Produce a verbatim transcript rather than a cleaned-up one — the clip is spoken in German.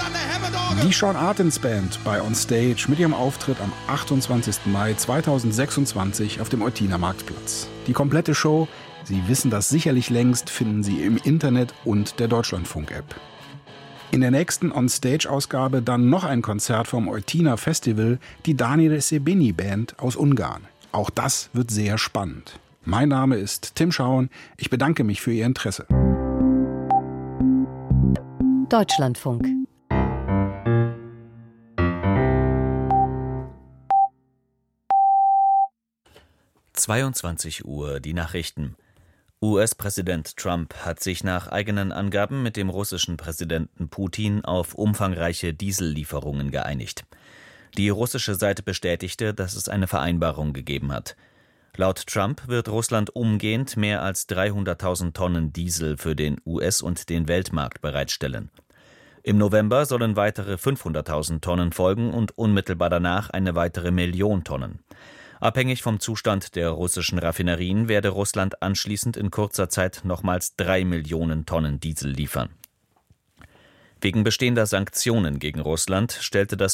Die Sean Artins Band bei On Stage mit ihrem Auftritt am achtundzwanzigsten Mai zweitausendsechsundzwanzig auf dem Eutiner Marktplatz. Die komplette Show, Sie wissen das sicherlich längst, finden Sie im Internet und der Deutschlandfunk-App. In der nächsten On-Stage-Ausgabe dann noch ein Konzert vom Eutiner Festival, die Daniel Sebeni Band aus Ungarn. Auch das wird sehr spannend. Mein Name ist Tim Schauen. Ich bedanke mich für Ihr Interesse. Deutschlandfunk. zweiundzwanzig Uhr, die Nachrichten. U S-Präsident Trump hat sich nach eigenen Angaben mit dem russischen Präsidenten Putin auf umfangreiche Diesellieferungen geeinigt. Die russische Seite bestätigte, dass es eine Vereinbarung gegeben hat. Laut Trump wird Russland umgehend mehr als dreihunderttausend Tonnen Diesel für den U S- und den Weltmarkt bereitstellen. Im November sollen weitere fünfhunderttausend Tonnen folgen und unmittelbar danach eine weitere Million Tonnen. Abhängig vom Zustand der russischen Raffinerien werde Russland anschließend in kurzer Zeit nochmals drei Millionen Tonnen Diesel liefern. Wegen bestehender Sanktionen gegen Russland stellte das